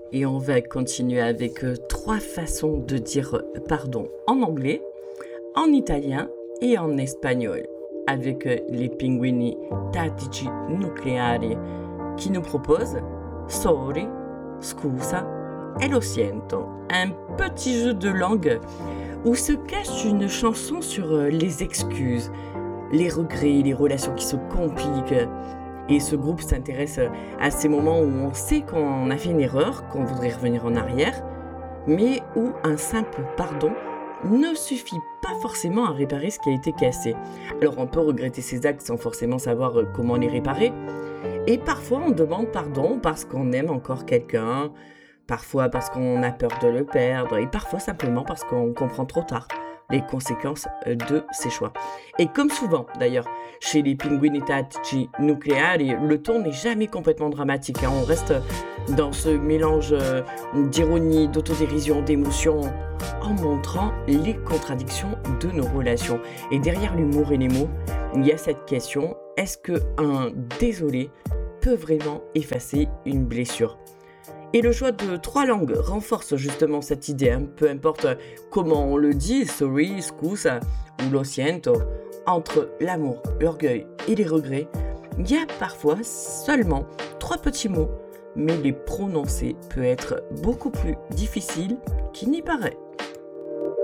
Et on va continuer avec 3 façons de dire pardon en anglais, en italien et en espagnol, avec les pinguini tattici nucleari qui nous proposent sorry, scusa et lo siento. Un petit jeu de langue où se cache une chanson sur les excuses, les regrets, les relations qui se compliquent. Et ce groupe s'intéresse à ces moments où on sait qu'on a fait une erreur, qu'on voudrait revenir en arrière, mais où un simple pardon ne suffit pas forcément à réparer ce qui a été cassé. Alors on peut regretter ses actes sans forcément savoir comment les réparer. Et parfois on demande pardon parce qu'on aime encore quelqu'un, parfois parce qu'on a peur de le perdre, et parfois simplement parce qu'on comprend trop tard les conséquences de ses choix. Et comme souvent d'ailleurs, chez les pinguini tattici nucleari, le ton n'est jamais complètement dramatique. On reste dans ce mélange d'ironie, d'autodérision, d'émotion, en montrant les contradictions de nos relations. Et derrière l'humour et les mots, il y a cette question, est-ce qu'un désolé peut vraiment effacer une blessure ? Et le choix de 3 langues renforce justement cette idée, peu importe comment on le dit, sorry, scusa ou lo siento, entre l'amour, l'orgueil et les regrets, il y a parfois seulement 3 petits mots, mais les prononcer peut être beaucoup plus difficile qu'il n'y paraît.